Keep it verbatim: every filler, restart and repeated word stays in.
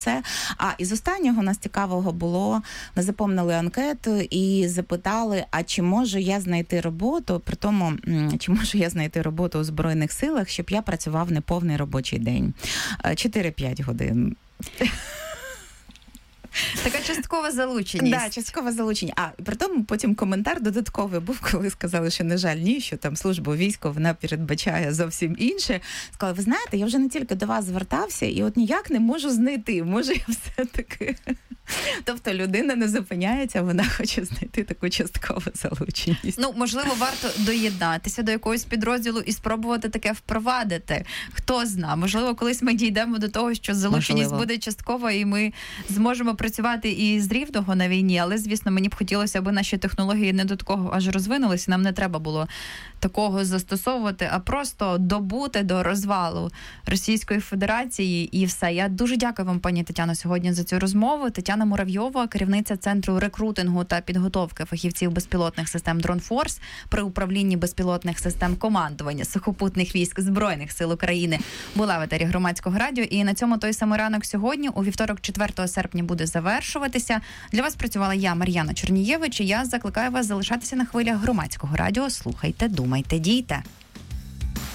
все. А із останнього нас цікавого було, ми заповнили анкету і запитали, а чи можу я знайти роботу, при тому, чи можу я знайти роботу у Збройних силах, щоб я працював неповний робочий день. чотири-п'ять годин. Така часткова залученість. Так, да, часткова залучення. А при тому потім коментар додатковий був, коли сказали, що, на жаль, ні, що там служба у війську, вона передбачає зовсім інше. Сказали, ви знаєте, я вже не тільки до вас звертався, і от ніяк не можу знайти. Може, я все-таки... Тобто людина не зупиняється, вона хоче знайти таку часткову залученість. Ну, можливо, варто доєднатися до якогось підрозділу і спробувати таке впровадити. Хто зна, можливо, колись ми дійдемо до того, що залученість можливо. буде часткова, і ми зможемо працювати і з рівного на війні, але, звісно, мені б хотілося, аби наші технології не до такого аж розвинулися, нам не треба було такого застосовувати, а просто добути до розвалу Російської Федерації і все. Я дуже дякую вам, пані Тетяно, сьогодні за цю розмову. Тетяна Муравйова, керівниця Центру рекрутингу та підготовки фахівців безпілотних систем «Дронфорс» при управлінні безпілотних систем командування сухопутних військ Збройних сил України, була в етері Громадського радіо. І на цьому той самий ранок сьогодні, у вівторок, четвертого серпня, буде завершуватися. Для вас працювала я, Мар'яна Чернієвич, і я закликаю вас залишатися на хвилях Громадського радіо. Слухайте, думайте, дійте.